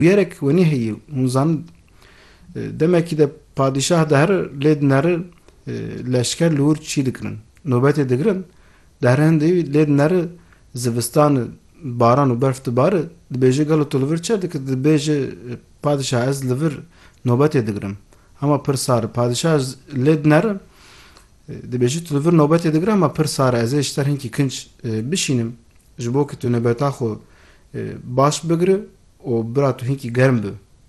Yerek wenî heye hûn zanin demekî de padişah de her lê dinere leşker li wir çî dikirin nobetê digirin derhen de lê dinere zivistan baran û berf dibare dibêje gelo tu li vir çi dikir dibêje padişah ez li vir nobetê digirim hema pir sar padişah lê dinere dibêje tu li vir nobetê digirim hema pir sar ez ê ji ter hinkî kinç bişînim ji bo ku tu nobeta xwe baş bigire û bira tu hinkî germ bi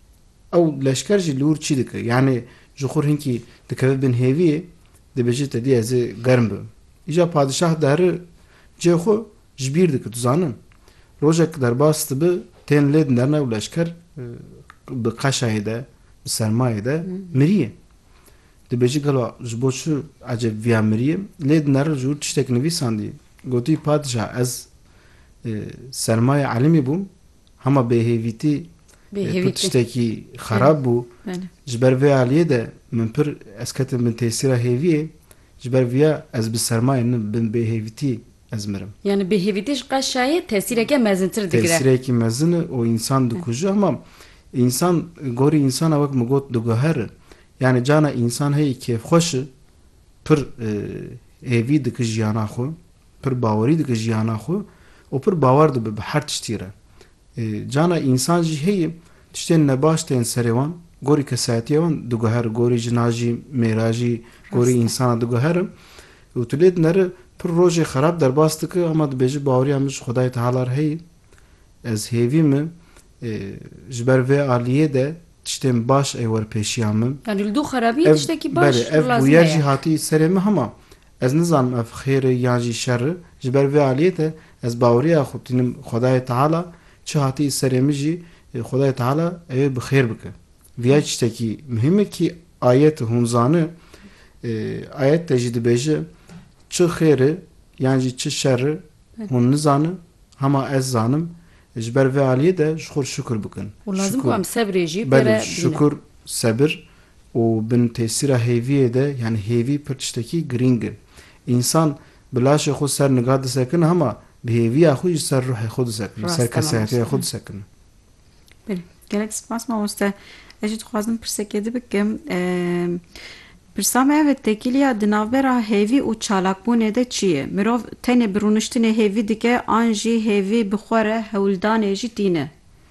ew leşker jî li wir çî dike yani ji xwe hinkî dikeve bin hêviyê dibêje te dî ez ê germ bim îja padişah derê cê xwe ji bîr dike tu zanin rojek derbas dibe tên lê dinerne ew leşker bi qeşayê de bi sermayê de miriye dibêje gelo ji bo çi eceb viya miriyê lê dinere ji wir tiştek nivîsandî gotî padişah ez sermaye elimî bûm hema bêhêvîtî tiştekî xerab bû ji ber vê aliyê de min pir ez ketim bin tesîra hêviyê ji ber vêya ez bi sermayê bin bêhêvîtî ez mirim. Yani bêhêvîtî ji qeşayê tesîreke mezintir digire. Tesîrekî mezin û însan dikuje ama însan gorî însana wek min got diguhere yani cana însan heye kêfxweş e pir hêvî dike jiyana xwe pir bawerî dike jiyana xwe û pir bawer dibe bi her tiştî re cana însan jî heye tiştên nebaş tên serê wan gorî kesayetiya wan diguher gorî jina jî mêra jî gorî însana diguherin û tu lê dinere pir rojê xerab derbas dike ama dibêje baweriya min ji Xwedayê Teala re heye ez hêvî me ji ber vê aliyê de tiştên baş ê werpêşiya min yani li dû xerabiyê tiştekî baş ev bûyer jî hatî serê min hema ez nizanim ev xêr e yan jî şer e ji ber vê aliyê de ez baweriya xwe tînim Xwedayê Teala çi hatî serê min jî Xwedayê Teala ew bi xêr bike vêya tiştekî muhîm e kî ayet hûn zane ayet de jî dibêje çi xêr e yan jî çi şer e hûn nizanin hema ez zanim ji ber vê aliyê de ji xwe şükür bikin û lazim ku em sebrê jî belê şükür sebir û bin tesîra hêviyê de yani hêvî pir tiştekî girîng e însan bi laşê xwe ser niga disekin hema bi hêviya xwe jî ser ruhê xwe disekin ser kesayetiya xwe disekin. Gelek spas mamoste ez jî dixwazim pirsekê bikim pirsa me ev tekîliya di navbera hêvî û çalakbûnê de çi ye mirov tenê bi rûniştinê hêvî dike an jî hêvî bi xwe re hewildanê jî tîne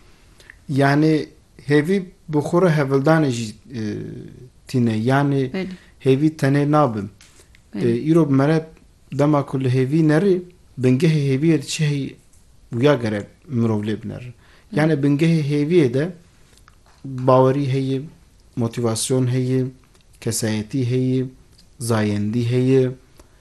yani hêvî bi xwe re hewildanê jî tîne yani hêvî tenê nabim îro bi me re dema ku li hêvî nerê bingehê hêviyê de çi heye wîya gerek mirov lê binere yani bingehê hêviyê de bawerî heye motivasyon heye kesayetî heye zayendî heye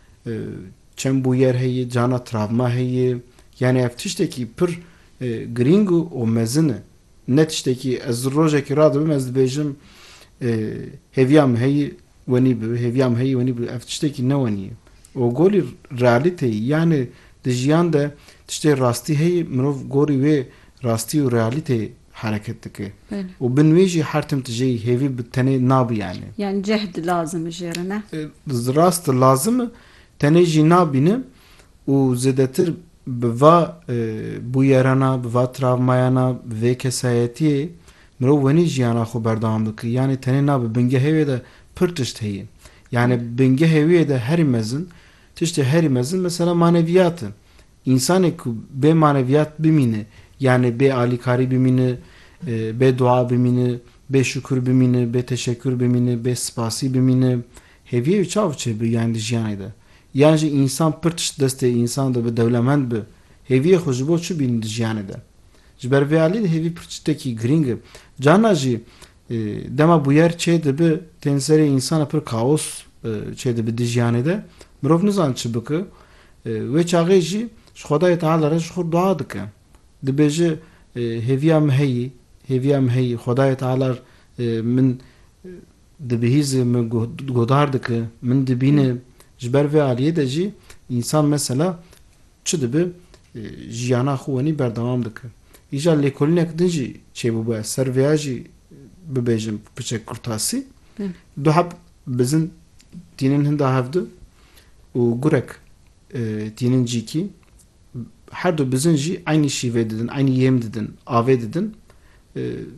çem bûyer heye cana travma heye yani ev tiştekî pir girîng û mezin e ne tiştekî ez rojekî radibim ez dibêjim hêviya min heye wenî bibe hêviya min heye wenî bibe ev tiştekî ne wenî ye û golî realîteyî yani di jiyan de tiştê rastî heye mirov gorî wê rastî û realîteyê hareket dike û bin wê jî her tim tijê hêvî bi tenê nabî yani cehd lazım jê re ne rast lazim e tenê jî nabîne û zêdetir bi va bûyerana bi va travmayana bi vê kesayetiyê mirov wenî jiyana xwe berdewam dike yani tenê nabe bingehê wê de pir tişt heye yani bingehê wê de herî mezin tiştê herî mezin mesela maneviyat e însanê ku bê maneviyat bimîne yani bê alîkarî bimîne bê dua bimîne bê şükür bimîne bê teşekkür bimîne bê spasî bimîne hêviyê çav çêbe yani di jiyanê de yan jî însan pir tişt destê însan de bi dewlemend bi hêviyê xwe ji bo çi bînin di jiyanê de ji ber vê aliyê de hêvî pir tiştekî girîng e cana jî dema bûyer çê dibe tên serê însana pir kaos çê dibe di jiyanê de mirov nizan çi bike wê çaxê jî ji Xwedayê Teala re ji xwe dua dike dibêje hêviya min heye hêviya min heye Xwedayê Teala min dibihîze min godar dike min dibîne ji ber vê aliyê de jî însan mesela çi dibe jiyana xwe wenî berdewam dike îja lêkolînek din jî çêbûbûye ser vêya jî bibêjim piçek kurtasî du heb bizin tînin hinda hevdû û gurek tînin cîkî her du bizin jî aynî şîvê didin aynî yêm didin avê didin